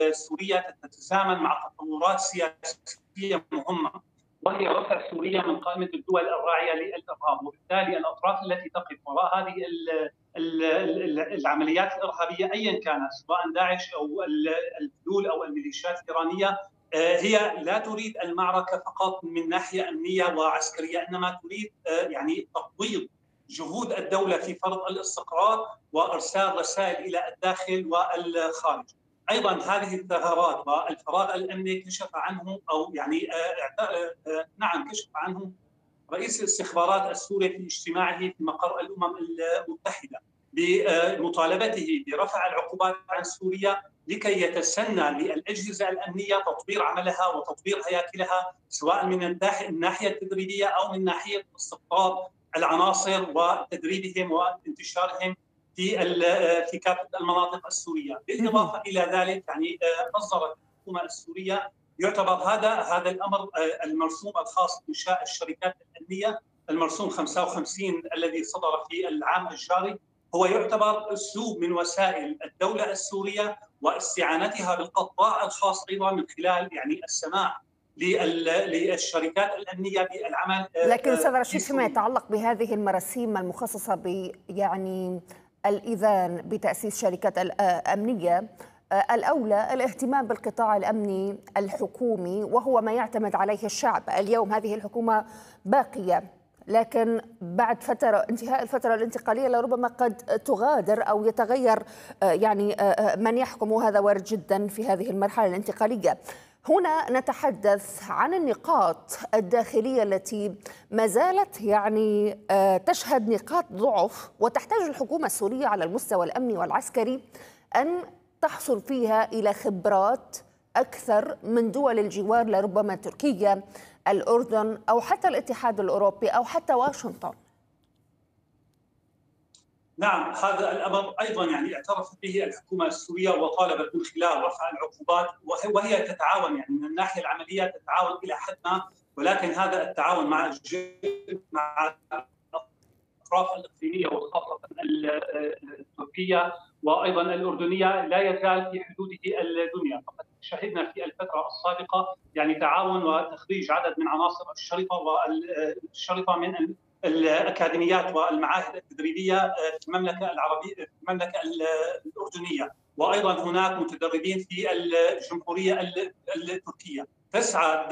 سوريا تتزامن مع تطورات سياسية مهمة، وهي رفع سوريا من قائمة الدول الراعية للإرهاب. وبالتالي الأطراف التي تقف وراء هذه العمليات الإرهابية أيا كانت، سواء داعش أو الفلول أو الميليشيات الإيرانية، هي لا تريد المعركة فقط من ناحية أمنية وعسكرية، إنما تريد يعني تفويض جهود الدولة في فرض الاستقرار وإرسال رسائل إلى الداخل والخارج. أيضا هذه الثغرات والفراغ الأمني كشف عنه، أو يعني نعم كشف عنه رئيس الاستخبارات السوري في اجتماعه في مقر الأمم المتحدة بمطالبته برفع العقوبات عن سوريا لكي يتسنى للأجهزة الأمنية تطوير عملها وتطوير هياكلها، سواء من الناحية التدريبية أو من ناحية استقطاب العناصر وتدريبهم وانتشارهم في كافة المناطق السورية. بالإضافة إلى ذلك يعني أصدرت الحكومة السورية يعتبر هذا الامر المرسوم الخاص بانشاء الشركات الامنيه، المرسوم 55 الذي صدر في العام الجاري، هو يعتبر اسلوب من وسائل الدوله السوريه واستعانتها بالقطاع الخاص ايضا من خلال يعني السماح للشركات الامنيه بالعمل. لكن استاذ رشيد، فيما يتعلق بهذه المراسيم المخصصه يعني الاذان بتاسيس شركات امنيه، الأولى الاهتمام بالقطاع الأمني الحكومي وهو ما يعتمد عليه الشعب. اليوم هذه الحكومة باقية، لكن بعد انتهاء الفترة الانتقالية لربما قد تغادر أو يتغير يعني من يحكم، وهذا وارد جدا في هذه المرحلة الانتقالية. هنا نتحدث عن النقاط الداخلية التي ما زالت يعني تشهد نقاط ضعف، وتحتاج الحكومة السورية على المستوى الأمني والعسكري أن تحصل فيها إلى خبرات أكثر من دول الجوار، لربما تركيا، الأردن، أو حتى الاتحاد الأوروبي، أو حتى واشنطن. نعم، هذا الأمر أيضا يعني اعترفت به الحكومة السورية وطالبت من خلال رفع العقوبات، وهي تتعاون يعني من الناحية العملية تتعاون إلى حد ما، ولكن هذا التعاون مع الأطراف الإقليمية وخاصة التركية وأيضا الأردنية لا يزال في حدوده الدنيا. فقد شهدنا في الفترة السابقة يعني تعاون وتخريج عدد من عناصر الشرطة من الأكاديميات والمعاهد التدريبية في المملكة العربية، في المملكة الأردنية، وأيضا هناك متدربين في الجمهورية التركية. تسعى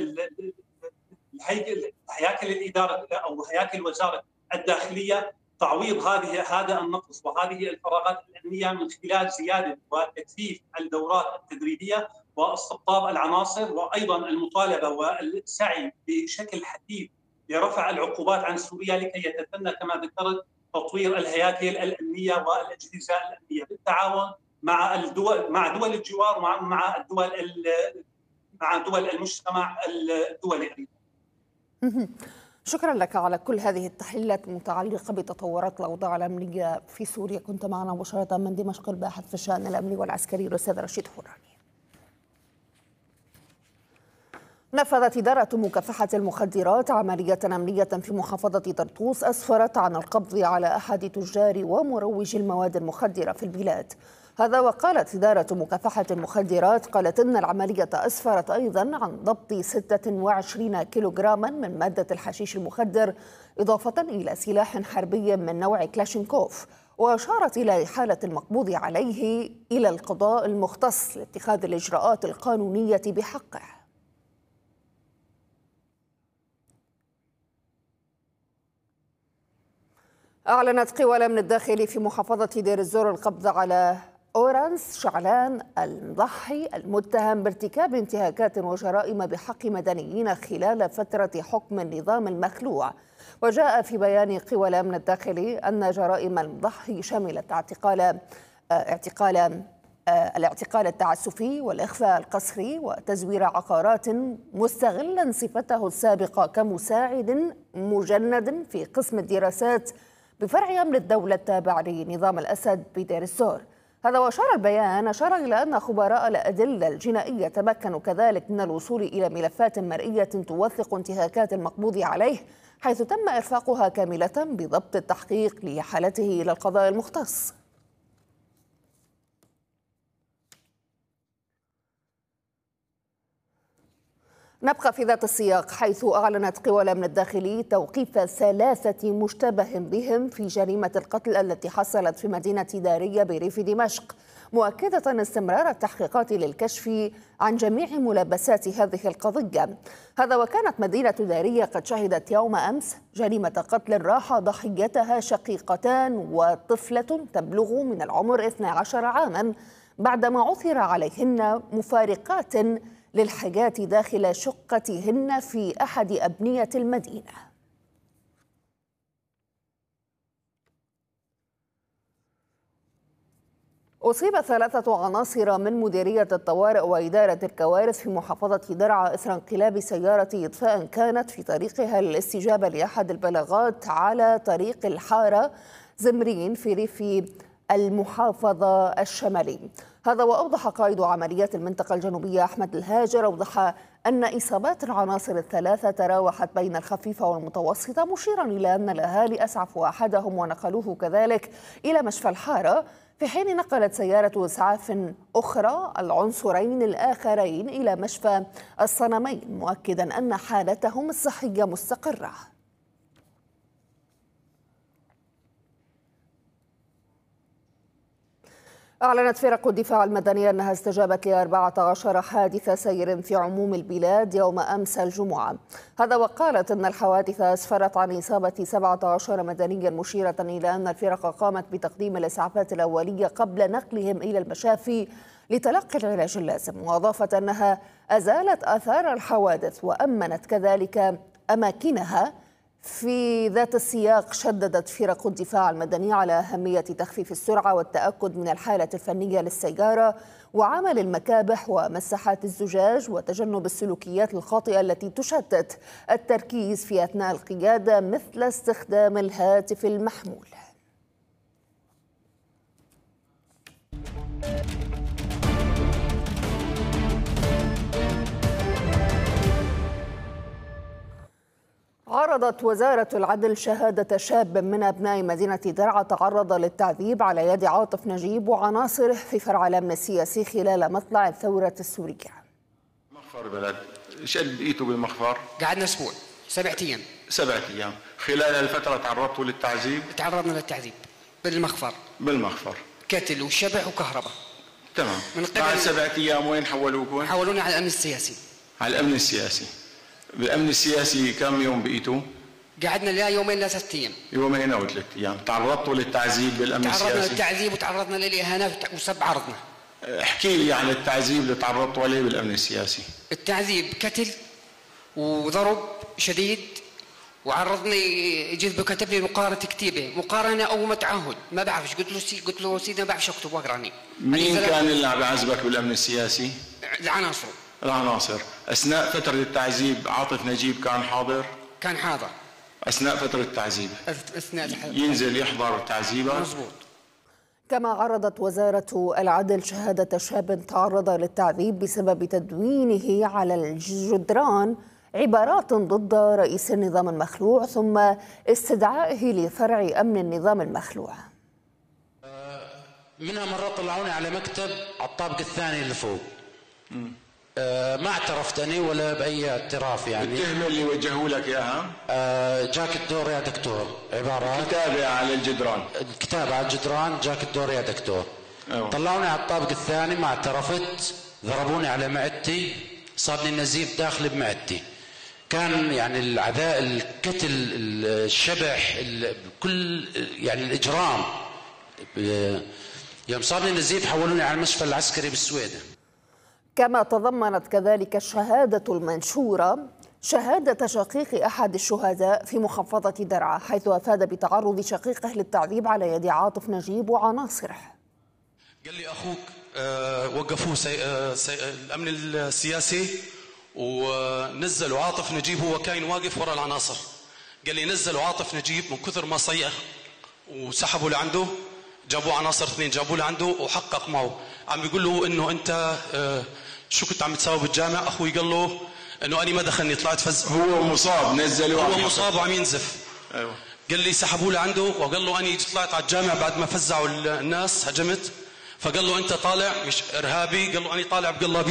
هياكل الإدارة أو هياكل وزارة الداخلية تعويض هذا النقص وهذه الفراغات الأمنية من خلال زيادة وتكثيف الدورات التدريبية واستقطاب العناصر، وأيضا المطالبة والسعي بشكل حثيث لرفع العقوبات عن سوريا لكي يتسنى كما ذكرت تطوير الهياكل الأمنية والأجهزة الأمنية بالتعاون مع دول الجوار ومع دول المجتمع الدولي. شكرا لك على كل هذه التحليلات المتعلقة بتطورات الأوضاع الأمنية في سوريا. كنت معنا مباشرة من دمشق الباحث في الشأن الأمني والعسكري الأستاذ رشيد حوراني. نفذت إدارة مكافحة المخدرات عملية أمنية في محافظة طرطوس أسفرت عن القبض على أحد تجار ومروجي المواد المخدرة في البلاد. هذا وقالت إدارة مكافحة المخدرات قالت إن العملية أسفرت أيضا عن ضبط 26 كيلوغراما من مادة الحشيش المخدر، إضافة إلى سلاح حربي من نوع كلاشينكوف، وأشارت إلى إحالة المقبوض عليه إلى القضاء المختص لاتخاذ الإجراءات القانونية بحقه. أعلنت قوى الأمن الداخلي في محافظة دير الزور القبض على أورانس شعلان المضحي المتهم بارتكاب انتهاكات وجرائم بحق مدنيين خلال فترة حكم النظام المخلوع. وجاء في بيان قوى الأمن الداخلي أن جرائم المضحي شملت الاعتقال التعسفي والإخفاء القسري وتزوير عقارات، مستغلا صفته السابقة كمساعد مجند في قسم الدراسات بفرع أمن الدولة التابع لنظام الأسد بدير الزور. هذا وأشار البيان إلى أن خبراء الأدلة الجنائية تمكنوا كذلك من الوصول إلى ملفات مرئية توثق انتهاكات المقبوض عليه، حيث تم إرفاقها كاملة بضبط التحقيق لإحالته إلى القضاء المختص. نبقى في ذات السياق، حيث أعلنت قوى الأمن الداخلي توقيف 3 مشتبه بهم في جريمة القتل التي حصلت في مدينة دارية بريف دمشق، مؤكدة استمرار التحقيقات للكشف عن جميع ملابسات هذه القضية. هذا وكانت مدينة دارية قد شهدت يوم أمس جريمة قتل راح ضحيتها شقيقتان وطفلة تبلغ من العمر 12 عاما، بعدما عثر عليهن مفارقات للحياة داخل شقتهن في أحد أبنية المدينة. أصيب 3 عناصر من مديرية الطوارئ وإدارة الكوارث في محافظة درعا إثر انقلاب سيارة إطفاء كانت في طريقها للاستجابة لأحد البلاغات على طريق الحارة زمرين في ريف المحافظة الشمالي. هذا وأوضح قائد عمليات المنطقة الجنوبية أحمد الهاجر أن إصابات العناصر ال3 تراوحت بين الخفيفة والمتوسطة، مشيرا إلى أن الأهالي أسعفوا أحدهم ونقلوه كذلك إلى مشفى الحارة، في حين نقلت سيارة إسعاف أخرى العنصرين الآخرين إلى مشفى الصنمين، مؤكدا أن حالتهم الصحية مستقرة. أعلنت فرق الدفاع المدني أنها استجابت ل14 حادث سير في عموم البلاد يوم أمس الجمعة. هذا وقالت أن الحوادث أسفرت عن إصابة 17 مدنيا، مشيرة إلى أن الفرق قامت بتقديم الإسعافات الأولية قبل نقلهم إلى المشافي لتلقي العلاج اللازم، وأضافت أنها أزالت آثار الحوادث وأمنت كذلك أماكنها. في ذات السياق شددت فرق الدفاع المدني على أهمية تخفيف السرعة والتأكد من الحالة الفنية للسيارة وعمل المكابح ومساحات الزجاج وتجنب السلوكيات الخاطئة التي تشتت التركيز في أثناء القيادة، مثل استخدام الهاتف المحمول. عرضت وزارة العدل شهادة شاب من أبناء مدينة درعا تعرض للتعذيب على يد عاطف نجيب وعناصره في فرع الأمن السياسي خلال مطلع الثورة السورية. مخفر بلد شد إيته بالمخفر، قعدنا أسبوع 7 أيام. 7 أيام. خلال الفترة تعرضتوا للتعذيب؟ تعرضنا للتعذيب بالمخفر. كتل وشبح وكهرباء. تمام. بعد 7 أيام وين حولوكم؟ حولونا على الأمن السياسي. على الأمن السياسي. بالأمن السياسي كم يوم بقيتوا؟ قعدنا لا 2 ل 3 أيام. 2 أو 3 أيام. تعرضتوا للتعذيب بالأمن السياسي؟ تعرضنا للتعذيب وتعرضنا للإهانات وسب عرضنا. احكي لي عن التعذيب اللي تعرضتوا عليه بالأمن السياسي. التعذيب كتل وضرب شديد، وعرضني جذب كتب لي مقارنة كتيبة، مقارنة أو تعهد ما بعرفش. قلت له سيدي ما بعرفش أكتب وأقرأني. مين كان اللي عم يعذبك بالأمن السياسي؟ العناصر. أثناء فترة التعذيب عاطف نجيب كان حاضر؟ كان حاضر أثناء فترة التعذيب. ينزل يحضر تعذيبه؟ مزبوط. كما عرضت وزارة العدل شهادة شاب تعرض للتعذيب بسبب تدوينه على الجدران عبارات ضد رئيس النظام المخلوع ثم استدعائه لفرع أمن النظام المخلوع. منها مرة طلعوني على مكتب على الطابق الثاني اللي فوق. ما اعترفت أنا ولا بأي اعتراف يعني. التهمة اللي وجهوا لك إياها؟ جاك الدور يا دكتور، عبارات كتابة على الجدران. الكتابة على الجدران جاك الدور يا دكتور. أيوة. طلعوني على الطابق الثاني ما اعترفت، ضربوني على معدتي، صار لي نزيف داخلي بمعدتي. كان يعني العذاب، القتل، الشبح، كل يعني الإجرام. يوم صار لي نزيف حولوني على المشفى العسكري بالسويدة. كما تضمنت كذلك الشهادة المنشورة شهادة شقيق أحد الشهداء في محافظة درعا، حيث أفاد بتعرض شقيقه للتعذيب على يد عاطف نجيب وعناصره. قال لي أخوك وقفوه الأمن السياسي ونزلوا عاطف نجيب، هو كاين واقف وراء العناصر. قال لي نزلوا عاطف نجيب من كثر ما صيح وسحبوا لعنده، جابوا عناصر 2 جابوا لعنده وحقق معه. عم بيقول له انه انت شو كنت عم تساوي بالجامع؟ اخوي قال له انه انا ما دخلني، طلعت فز. هو مصاب، نزلوا هو مصاب وعم ينزف. ايوه. قال لي سحبوا لعنده وقال له انا طلعت على الجامع بعد ما فزعوا الناس، هجمت. فقال له انت طالع مش ارهابي؟ قال له انا طالع بقلابي.